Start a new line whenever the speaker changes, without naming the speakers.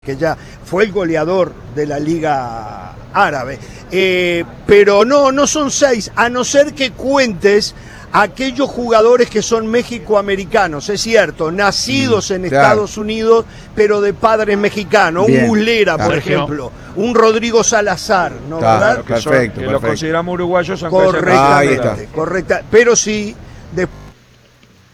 que ya fue el goleador de la Liga Árabe. Pero no son 6, a no ser que cuentes aquellos jugadores que son mexicoamericanos, es cierto, nacidos en Estados Unidos, pero de padres mexicanos. Bien, un Muslera, por ejemplo, un Rodrigo Salazar, ¿no?
Claro, perfecto,
que los consideramos uruguayos.
Correctamente, correcta. Pero sí, después